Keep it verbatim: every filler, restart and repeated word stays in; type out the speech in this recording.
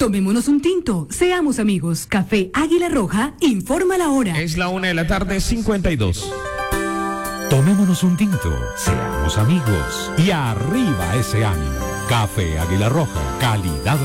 Tomémonos un tinto, seamos amigos. Café Águila Roja, informa la hora. Es la una de la tarde, cincuenta y dos. Tomémonos un tinto, seamos amigos y arriba ese ánimo. Café Águila Roja, calidad